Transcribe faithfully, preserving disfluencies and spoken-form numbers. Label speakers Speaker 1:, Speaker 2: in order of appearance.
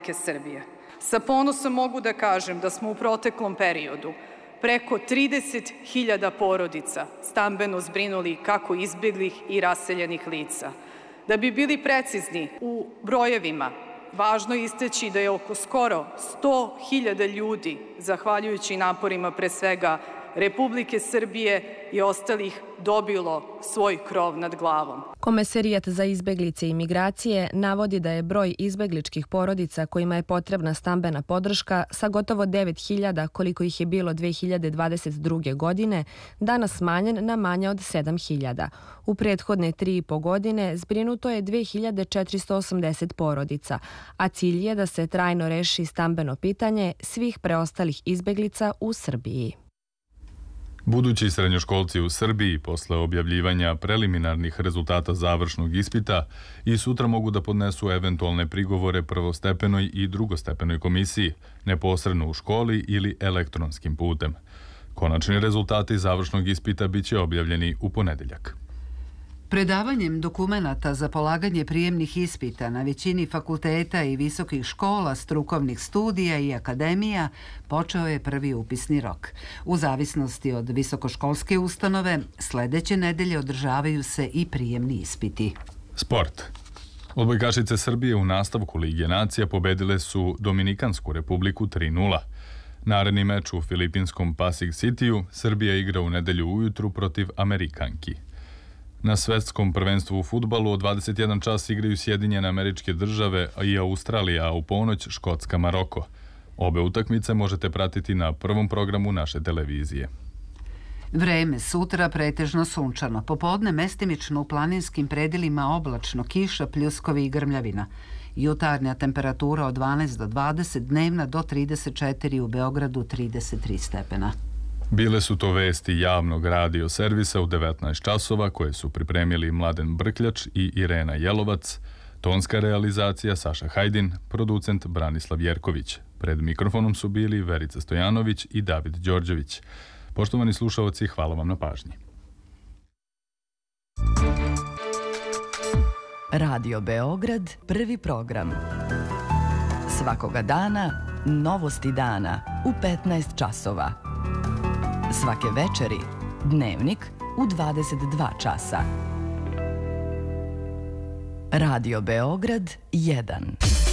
Speaker 1: Srbije. Sa ponosom mogu da kažem da smo u proteklom periodu preko trideset hiljada porodica stambeno zbrinuli kako izbeglih i raseljenih lica. Da bi bili precizni u brojevima, važno je istaći da je oko skoro sto hiljada ljudi, zahvaljujući naporima pre svega Republike Srbije i ostalih, dobilo svoj krov nad glavom.
Speaker 2: Komesarijat za izbeglice i migracije navodi da je broj izbegličkih porodica kojima je potrebna stambena podrška sa gotovo devet hiljada, koliko ih je bilo dve hiljade dvadeset druge. godine, danas smanjen na manje od sedam hiljada. U prethodne tri i po godine zbrinuto je dve hiljade četiristo osamdeset porodica, a cilj je da se trajno reši stambeno pitanje svih preostalih izbeglica u Srbiji.
Speaker 3: Budući srednjoškolci u Srbiji posle objavljivanja preliminarnih rezultata završnog ispita i sutra mogu da podnesu eventualne prigovore prvostepenoj i drugostepenoj komisiji, neposredno u školi ili elektronskim putem. Konačni rezultati završnog ispita biće objavljeni u ponedeljak.
Speaker 4: Predavanjem dokumenata za polaganje prijemnih ispita na većini fakulteta i visokih škola, strukovnih studija i akademija počeo je prvi upisni rok. U zavisnosti od visokoškolske ustanove, sledeće nedelje održavaju se i prijemni ispiti.
Speaker 3: Sport. Odbojkašice Srbije u nastavku Lige nacija pobedile su Dominikansku republiku tri nula. Naredni meč u filipinskom Pasig Cityu Srbija igra u nedelju ujutru protiv Amerikanki. Na svetskom prvenstvu u fudbalu od dvadeset jedan čas igraju Sjedinjene Američke Države i Australija, a u ponoć Škotska Maroko. Obe utakmice možete pratiti na prvom programu naše televizije.
Speaker 4: Vreme sutra pretežno sunčano. Popodne mestimično u planinskim predelima oblačno, kiša, pljuskovi i grmljavina. Jutarnja temperatura od dvanaest do dvadeset, dnevna do trideset četiri, u Beogradu trideset tri stepena.
Speaker 3: Bile su to vesti javnog radio servisa u devetnaest časova koje su pripremili Mladen Brkljač i Irena Jelovac, tonska realizacija Saša Hajdin, producent Branislav Jerković. Pred mikrofonom su bili Verica Stojanović i David Đorđević. Poštovani slušaoci, hvala vam na pažnji.
Speaker 5: Radio Beograd, prvi program. Svakoga dana, novosti dana u petnaest časova. Svake večeri, dnevnik u dvadeset dva časa. Radio Beograd jedan.